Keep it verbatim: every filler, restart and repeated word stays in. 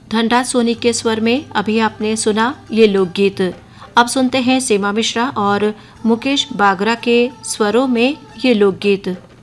धनराज सोनी के स्वर में अभी आपने सुना ये लोकगीत। अब सुनते हैं सीमा मिश्रा और मुकेश बागरा के स्वरों में ये लोकगीत।